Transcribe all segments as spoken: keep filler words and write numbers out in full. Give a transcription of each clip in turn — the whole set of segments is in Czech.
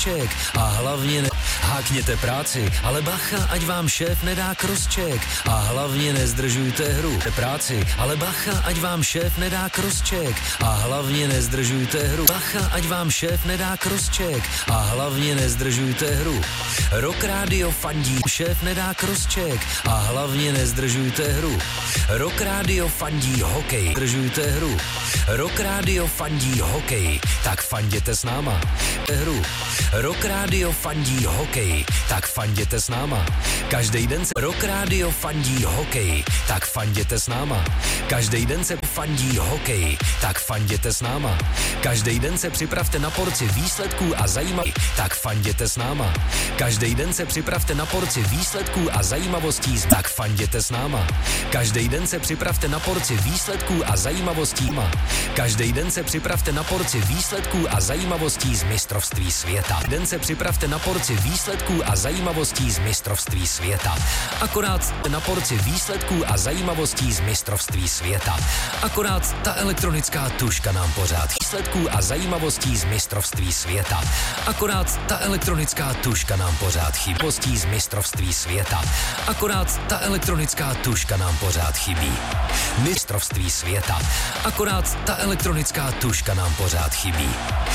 crosscheck a hlavně ne... Hákněte práci, ale bacha, ať vám šéf nedá crosscheck a hlavně nezdržujte hru. Práci, ale bacha, ať vám šéf nedá crosscheck a hlavně nezdržujte hru. Bacha, ať vám šéf nedá crosscheck a hlavně nezdržujte hru. Rock Radio fandí, šéf nedá crosscheck a hlavně nezdržujte hru. Rock Radio fandí hokej, zdržujte hru. Rock Radio fandí hokej, tak fanděte s náma. Hru. Rock Radio fandí hokej, tak fanděte s náma. Každý den se Rock Radio fandí hokej, tak fanděte s náma. Každý den se fandí hokej, tak fanděte s náma. Každý den se připravte na porci výsledků a zajímavostí, tak fanděte s náma. Každý den se připravte na porci výsledků a zajímavostí, tak fanděte s náma. Každý den se připravte na porci výsledků a zajímavostí. Každý den se připravte na porci výsledků a zajímavostí z mistrovství světa. Den se připravte na porci výsledků a zajímavostí z mistrovství světa. Akorát na porci výsledků a zajímavostí z mistrovství světa. Akorát ta elektronická tužka nám pořád výsledků a zajímavostí z mistrovství světa. Akorát ta elektronická tužka nám pořád chybí z mistrovství světa. Akorát ta elektronická tužka nám pořád chybí. Mistrovství světa. Akorát ta elektronická tužka nám pořád chybí.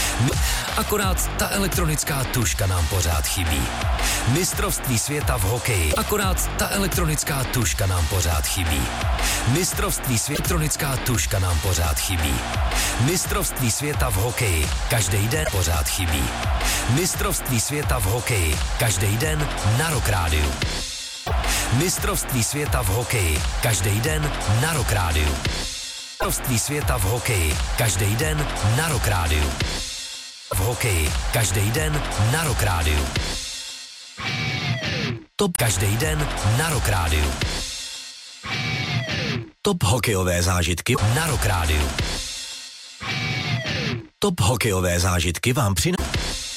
Akorát ta elektronická tužka nám pořád chybí. Mistrovství světa v hokeji. Akorát ta elektronická tužka nám pořád chybí. Mistrovství světa. Elektronická tužka nám pořád chybí. Mistrovství světa v hokeji. Každý den pořád chybí. Mistrovství světa v hokeji. Každý den na Rock Rádiu. Mistrovství světa v hokeji. Každý den na Rock Rádiu. Mistrovství světa v hokeji. Každý den na Rock Rádiu. V hokeji. Každý den na Rock Rádiu. Top každý den na Rock Rádiu. Top hokejové zážitky na Rock Rádiu. Top hokejové zážitky vám přináší.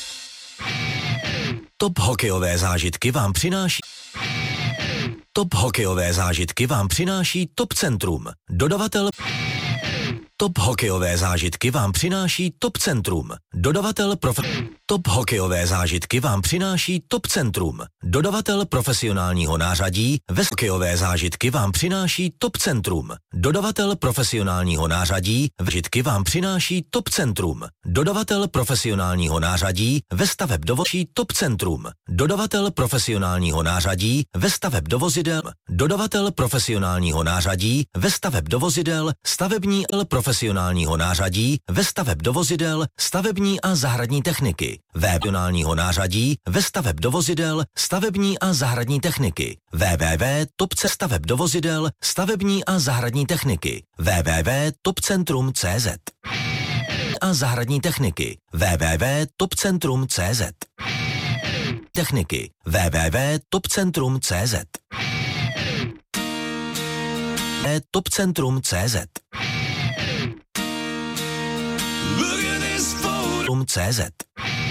Top hokejové zážitky vám přináší. Top hokejové zážitky vám přináší Top Centrum. Dodavatel. Top hokejové zážitky vám přináší Top Centrum. Dodavatel profe... Top hokejové zážitky vám přináší Top Centrum. Dodavatel profesionálního nářadí ve hokejové zážitky vám přináší Top Centrum. Dodavatel profesionálního nářadí zážitky vám přináší Top Centrum. Dodavatel profesionálního nářadí ve staveb dovoží Top Centrum. Dodavatel profesionálního nářadí ve staveb do vozidel. Dodavatel profesionálního nářadí ve staveb do vozidel. Stavební L profesionálního nářadí ve staveb do vozidel. Stavební a zahradní techniky. Profesionálního nářadí ve staveb do vozidel, stavební a zahradní techniky. w w w tečka top staveb do vozidel, stavební a zahradní techniky. w w w tečka topcentrum tečka cé zet. A zahradní techniky. w w w tečka topcentrum tečka cé zet. Techniky. w w w tečka topcentrum tečka cé zet. Topcentrum tečka cé zet. Topcentrum tečka cé zet.